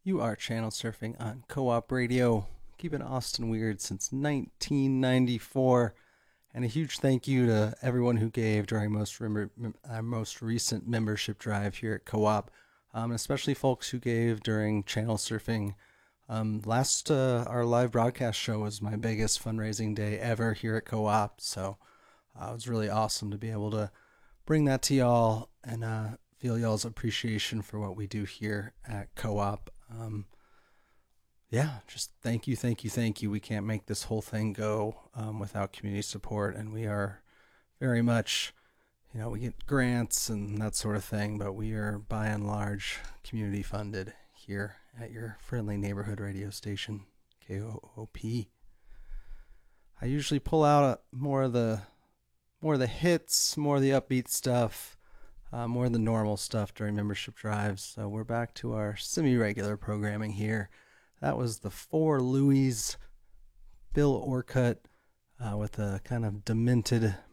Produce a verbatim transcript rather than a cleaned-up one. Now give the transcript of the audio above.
You are channel surfing on Co-op Radio, keeping Austin weird since nineteen ninety-four. And a huge thank you to everyone who gave during most rem- our most recent membership drive here at Co-op, um, especially folks who gave during channel surfing. Um, last uh, our live broadcast show was my biggest fundraising day ever here at Co-op, so uh, it was really awesome to be able to bring that to y'all and uh, feel y'all's appreciation for what we do here at Co-op. Um, yeah, just thank you, thank you, thank you. We can't make this whole thing go um, without community support, and we are very much, you know, we get grants and that sort of thing, but we are by and large community funded here at your friendly neighborhood radio station, K O O P. I usually pull out a, more of the more of the hits, more of the upbeat stuff, uh, more of the normal stuff during membership drives. So we're back to our semi-regular programming here. That was the Four Louis, Bill Orcutt, uh, with a kind of demented